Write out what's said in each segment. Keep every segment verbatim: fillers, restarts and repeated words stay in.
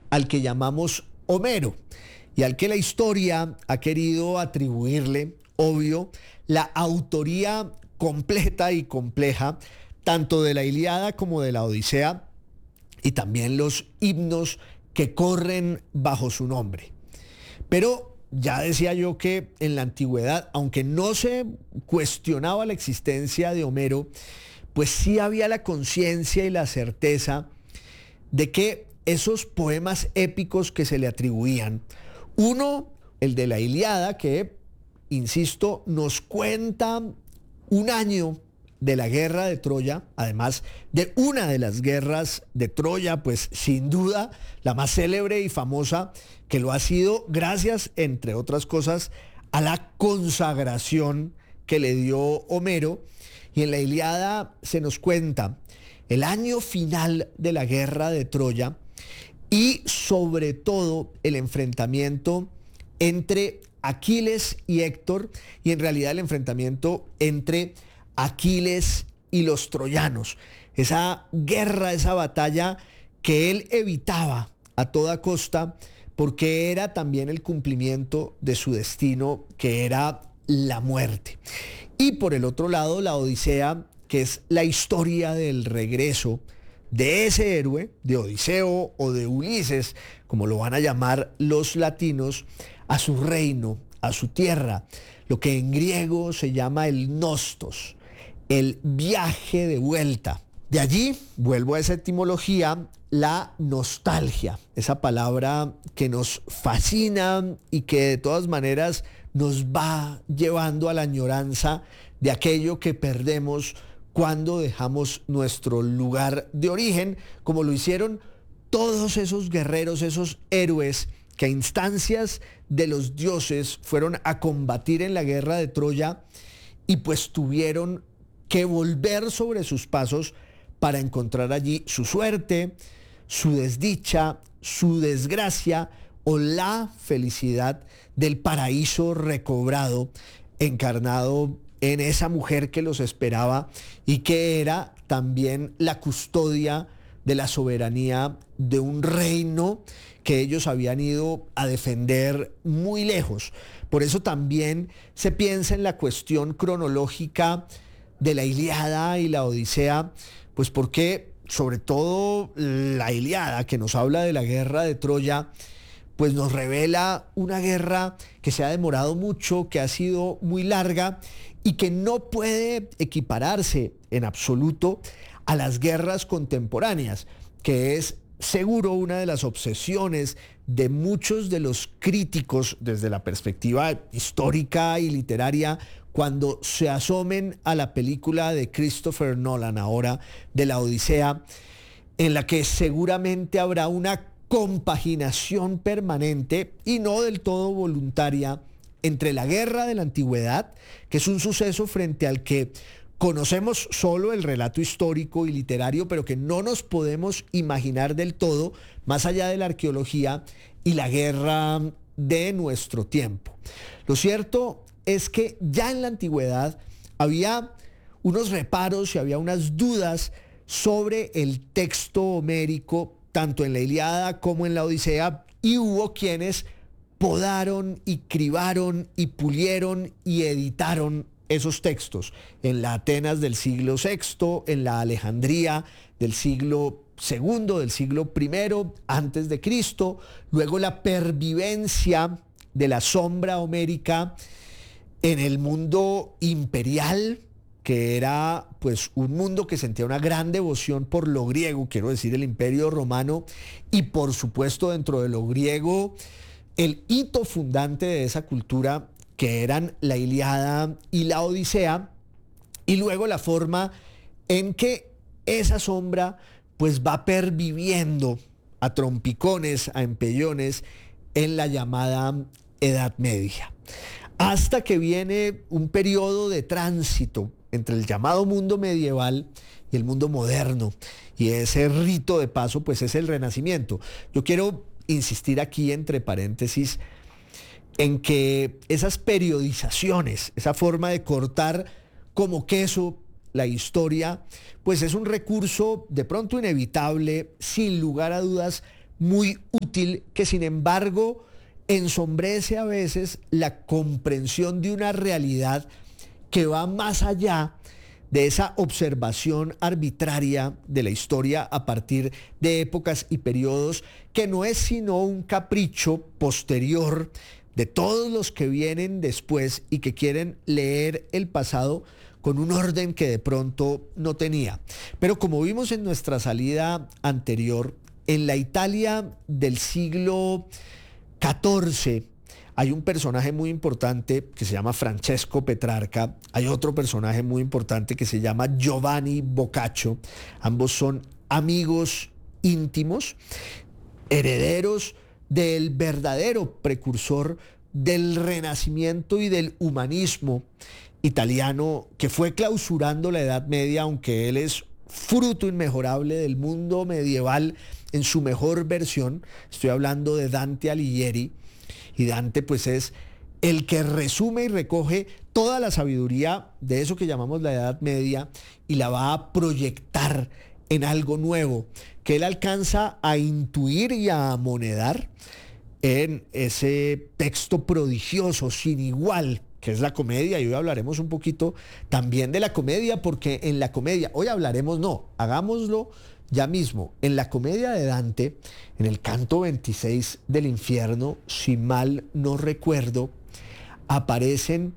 al que llamamos Homero y al que la historia ha querido atribuirle, obvio, la autoría completa y compleja tanto de la Ilíada como de la Odisea y también los himnos que corren bajo su nombre. Pero ya decía yo que en la antigüedad, aunque no se cuestionaba la existencia de Homero, pues sí había la conciencia y la certeza de que esos poemas épicos que se le atribuían, uno, el de la Ilíada, que, insisto, nos cuenta un año de la guerra de Troya, además de una de las guerras de Troya, pues sin duda la más célebre y famosa, que lo ha sido gracias, entre otras cosas, a la consagración que le dio Homero. Y en la Ilíada se nos cuenta el año final de la guerra de Troya y sobre todo el enfrentamiento entre Aquiles y Héctor, y en realidad el enfrentamiento entre Aquiles y los troyanos. Esa guerra, esa batalla que él evitaba a toda costa porque era también el cumplimiento de su destino, que era la muerte. Y por el otro lado, la Odisea, que es la historia del regreso de ese héroe, de Odiseo o de Ulises, como lo van a llamar los latinos, a su reino, a su tierra, lo que en griego se llama el nostos, el viaje de vuelta. De allí, vuelvo a esa etimología, la nostalgia, esa palabra que nos fascina y que de todas maneras nos va llevando a la añoranza de aquello que perdemos cuando dejamos nuestro lugar de origen, como lo hicieron todos esos guerreros, esos héroes que a instancias de los dioses fueron a combatir en la guerra de Troya y pues tuvieron que volver sobre sus pasos para encontrar allí su suerte, su desdicha, su desgracia o la felicidad del paraíso recobrado, encarnado en esa mujer que los esperaba y que era también la custodia de la soberanía de un reino que ellos habían ido a defender muy lejos. Por eso también se piensa en la cuestión cronológica de la Ilíada y la Odisea, pues porque sobre todo la Ilíada, que nos habla de la guerra de Troya, pues nos revela una guerra que se ha demorado mucho, que ha sido muy larga y que no puede equipararse en absoluto a las guerras contemporáneas, que es seguro una de las obsesiones de muchos de los críticos desde la perspectiva histórica y literaria cuando se asomen a la película de Christopher Nolan ahora de la Odisea, en la que seguramente habrá una compaginación permanente y no del todo voluntaria entre la guerra de la antigüedad, que es un suceso frente al que conocemos solo el relato histórico y literario, pero que no nos podemos imaginar del todo, más allá de la arqueología, y la guerra de nuestro tiempo. Lo cierto es que ya en la antigüedad había unos reparos y había unas dudas sobre el texto homérico, tanto en la Ilíada como en la Odisea, y hubo quienes podaron y cribaron y pulieron y editaron esos textos en la Atenas del siglo sexto, en la Alejandría del siglo segundo, del siglo primero antes de Cristo, luego la pervivencia de la sombra homérica en el mundo imperial, que era pues un mundo que sentía una gran devoción por lo griego, quiero decir el Imperio Romano, y por supuesto dentro de lo griego el hito fundante de esa cultura, que eran la Ilíada y la Odisea, y luego la forma en que esa sombra pues va perviviendo a trompicones, a empellones en la llamada Edad Media, hasta que viene un periodo de tránsito entre el llamado mundo medieval y el mundo moderno, y ese rito de paso pues es el Renacimiento. Yo quiero insistir aquí entre paréntesis en que esas periodizaciones, esa forma de cortar como queso la historia, pues es un recurso de pronto inevitable, sin lugar a dudas, muy útil útil que sin embargo ensombrece a veces la comprensión de una realidad que va más allá de esa observación arbitraria de la historia a partir de épocas y periodos que no es sino un capricho posterior de todos los que vienen después y que quieren leer el pasado con un orden que de pronto no tenía. Pero como vimos en nuestra salida anterior, en la Italia del siglo catorce hay un personaje muy importante que se llama Francesco Petrarca, hay otro personaje muy importante que se llama Giovanni Boccaccio, ambos son amigos íntimos, herederos del verdadero precursor del Renacimiento y del humanismo italiano que fue clausurando la Edad Media, aunque él es fruto inmejorable del mundo medieval en su mejor versión. Estoy hablando de Dante Alighieri, y Dante pues es el que resume y recoge toda la sabiduría de eso que llamamos la Edad Media y la va a proyectar en algo nuevo que él alcanza a intuir y a amonedar en ese texto prodigioso, sin igual, que es la comedia. Y hoy hablaremos un poquito también de la comedia, porque en la comedia, hoy hablaremos, no, hagámoslo ya mismo, en la comedia de Dante, en el canto veintiséis del infierno, si mal no recuerdo, aparecen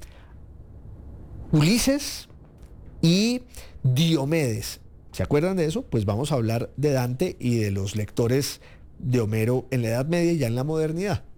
Ulises y Diomedes. ¿Se acuerdan de eso? Pues vamos a hablar de Dante y de los lectores de Homero en la Edad Media y ya en la modernidad.